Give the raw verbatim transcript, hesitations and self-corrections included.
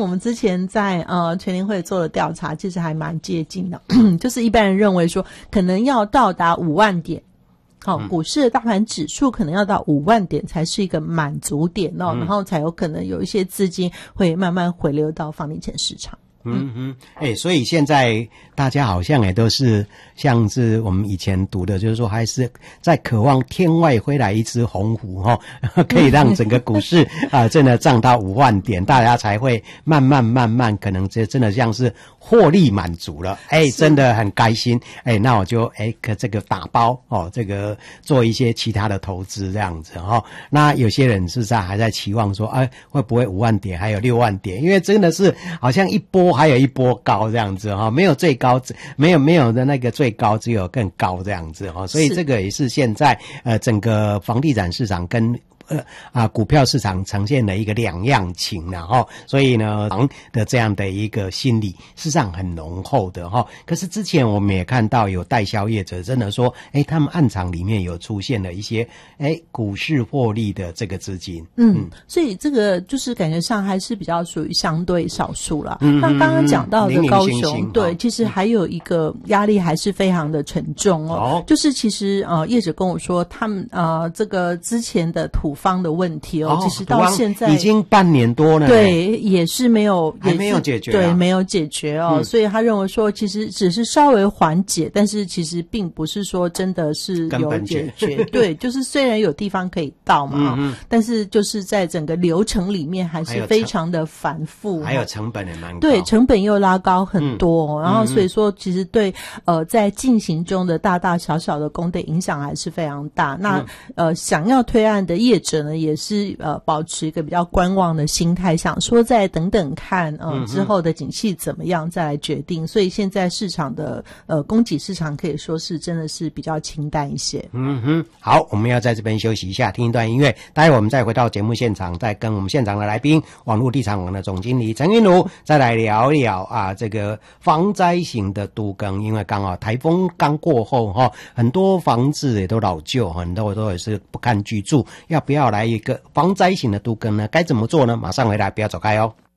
我们之前在呃全联会做的调查，其实还蛮接近的，就是一般人认为说可能要到达五万点。好、哦，股市的大盘指数可能要到五万点才是一个满足点哦、嗯，然后才有可能有一些资金会慢慢回流到房地产市场。 嗯哼，哎、欸，所以现在大家好像也都是像是我们以前读的，就是说还是在渴望天外飞来一只红虎哈，可以让整个股市啊、呃、真的涨到五万点，大家才会慢慢慢慢可能这真的像是获利满足了，哎、欸，真的很开心，哎、欸，那我就哎可、欸、这个打包哦，这个做一些其他的投资这样子哈。那有些人事实上还在期望说，哎、啊，会不会五万点还有六万点？因为真的是好像一波。还有一波高这样子哈，没有最高，没有没有的那个最高，只有更高这样子哈，所以这个也是现在呃整个房地产市场跟呃啊股票市场呈现的一个两样情了哈，所以呢房的这样的一个心理事实上很浓厚的哈。可是之前我们也看到有代销业者真的说，哎，他们暗场里面有出现了一些哎股市获利的这个资金， 嗯，嗯所以这个就是感觉上还是比较属于相对少数啦。嗯，那刚刚讲到的高雄，零零星星对，其实还有一个压力还是非常的沉重哦，哦就是其实呃业者跟我说，他们呃这个之前的土方的问题哦，其实到现在已经半年多了， 对，也是没有， 还没有解决、啊， 对，没有解决哦、嗯，所以他认为说，其实只是稍微缓解，但是其实并不是说真的是有解决，对，就是虽然有地方可以到嘛，嗯嗯但是就是在整个流程里面还是非常的繁复， 还有成本也蛮高， 对，成本又拉高很多，嗯、然后所以说其实对呃在进行中的大大小小的工的影响还是非常大。那、嗯、呃想要推案的业者呢，也是呃保持一个比较观望的心态，想说再等等看呃、嗯、之后的景气怎么样再来决定。所以现在市场的呃供给市场可以说是真的是比较清淡一些。 嗯哼，好，我们要在这边休息一下，听一段音乐，待会我们再回到节目现场，再跟我们现场的来宾网络地产网的总经理陈云儒再来聊一聊啊这个防灾型的都更。因为刚好台风刚过后哈，很多房子也都老旧，很多都也是不堪居住，要不要来一个防灾型的都更呢？该怎么做呢？马上回来，不要走开哦。